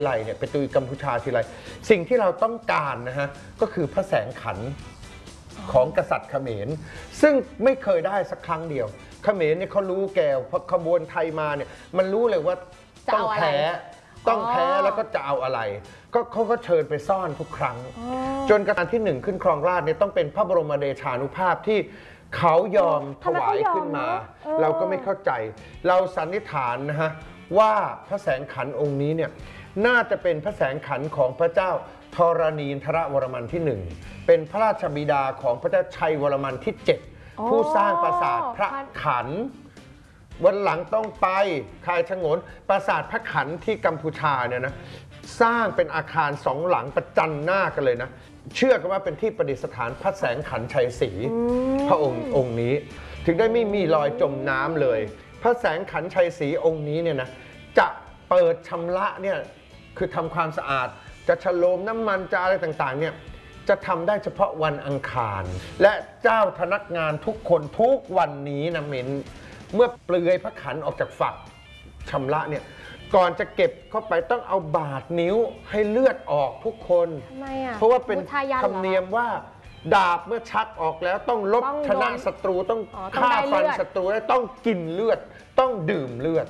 ไรเนี่ยไปตุยกัมพูชาทีไรสิ่งที่เราต้องการนะฮะก็คือพระแสงขันของกษัตริย์เขมรซึ่งไม่เคยได้สักครั้งเดียวเขมรเนี่ยเขารู้แก้วพอขบวนไทยมาเนี่ยมันรู้เลยว่าต้องแพ้แล้วก็จะเอาอะไรก็เขาก็เชิญไปซ่อนทุกครั้งจนกระทั่งที่1ขึ้นครองราชเนี่ยต้องเป็นพระบรมเดชานุภาพที่เขายอมถวายขึ้นมาเราก็ไม่เข้าใจเราสันนิษฐานนะฮะว่าพระแสงขันองค์นี้เนี่ยน่าจะเป็นพระแสงขันของพระเจ้าธรณีนทรวรมันที่1เป็นพระราชบิดาของพระเจ้าชัยวรมันที่7ผู้สร้างปราสาทพระขันวันหลังต้องไปคายฉงนปราสาทพระขันที่กัมพูชาเนี่ยนะสร้างเป็นอาคาร2หลังประจันหน้ากันเลยนะเชื่อกันว่าเป็นที่ประดิษฐานพระแสงขันชัยศรีพระองค์นี้ถึงได้ไม่มีรอยจมน้ำเลยพระแสงขันชัยศรีองค์นี้เนี่ยนะจะเปิดชำระเนี่ยคือทำความสะอาดจะฉโลมน้ำมันจะอะไรต่างๆเนี่ยจะทำได้เฉพาะวันอังคารและเจ้าพนักงานทุกคนทุกวันนี้นะเมนเมื่อเปลือยพระขันออกจากฝักชำระเนี่ยก่อนจะเก็บเข้าไปต้องเอาบาดนิ้วให้เลือดออกทุกคนทำไมอ่ะเพราะว่าเป็นธรรมเนียมว่าดาบเมื่อชักออกแล้วต้องลบชนะศัตรูต้องฆ่าฟันศัตรูและต้องกินเลือดต้องดื่มเลือด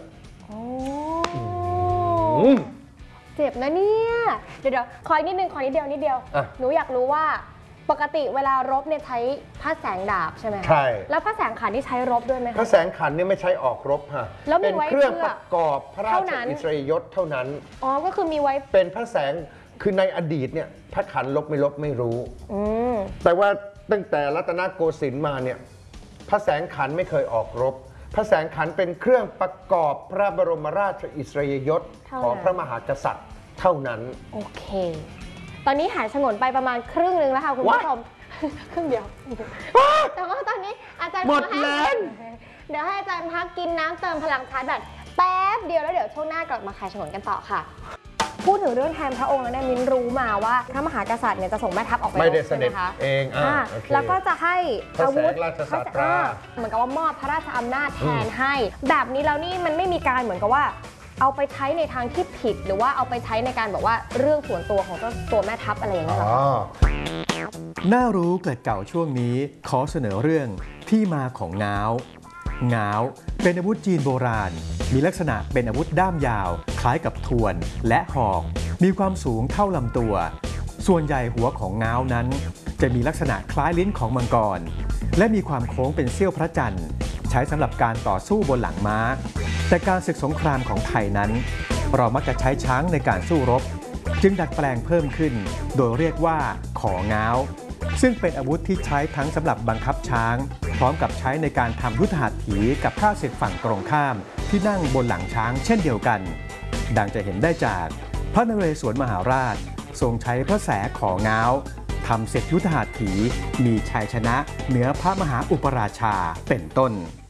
เจ็บนะเนี่ยเดี๋ยวขออีกนิดนึงขอนิดเดียวหนูอยากรู้ว่าปกติเวลารบเนี่ยใช้พระแสงดาบใช่ไหมใช่แล้วพระแสงขันที่ใช้รบด้วยไหมคะพระแสงขันเนี่ยไม่ใช้ออกรบฮะเป็นเครื่องประกอบพระราชอิสริยยศเท่านั้นก็คือมีไว้เป็นพระแสงคือในอดีตเนี่ยพระขันรบไม่รู้แต่ว่าตั้งแต่รัตนโกสินทร์มาเนี่ยพระแสงขันไม่เคยออกรบพระแสงขันเป็นเครื่องประกอบพระบรมราชอิสริยยศของพระมหากษัตริย์เท่านั้นโอเคตอนนี้หายฉงนไปประมาณครึ่งนึงแล้วค่ะคุณผู้ชมครึ่งเดียวแต่ว่าตอนนี้อาจารย์หมดแรงเดี๋ยวให้อาจารย์พักกินน้ำเติมพลังชาร์จแบตแป๊บเดียวแล้วเดี๋ยวช่วงหน้ากลับมาขายฉงนกันต่อค่ะพูดถึงเรื่องแทนพระองค์แล้วเนี่ยมิ้นรู้มาว่าพระมหากษัตริย์เนี่ยจะส่งแม่ทัพออกไปไม่ได้เสด็จเองแล้วก็จะให้อาวุธราชสัตราเหมือนกับว่ามอบพระราชอำนาจแทนให้แบบนี้แล้วนี่มันไม่มีการเหมือนกับว่าเอาไปใช้ในทางที่ผิดหรือว่าเอาไปใช้ในการบอกว่าเรื่องส่วนตัวของตัวแม่ทัพอะไรอย่างเงี้ยน่ารู้เกิดเก่าช่วงนี้ขอเสนอเรื่องที่มาของง้าวง้าวเป็นอาวุธจีนโบราณมีลักษณะเป็นอาวุธด้ามยาวคล้ายกับทวนและหอกมีความสูงเท่าลำตัวส่วนใหญ่หัวของง้าวนั้นจะมีลักษณะคล้ายลิ้นของมังกรและมีความโค้งเป็นเสี้ยวพระจันทร์ใช้สำหรับการต่อสู้บนหลังม้าแต่การศึกสงครามของไทยนั้นเรามักจะใช้ช้างในการสู้รบจึงดัดแปลงเพิ่มขึ้นโดยเรียกว่าของ้าวซึ่งเป็นอาวุธที่ใช้ทั้งสำหรับบังคับช้างพร้อมกับใช้ในการทำยุทธหัตถีกับข้าศึกฝั่งตรงข้ามที่นั่งบนหลังช้างเช่นเดียวกันดังจะเห็นได้จากพระนเรศวรมหาราชทรงใช้พระแสของ้าวทำเสร็จยุทธหัตถีมีชัยชนะเหนือพระมหาอุปราชาเป็นต้น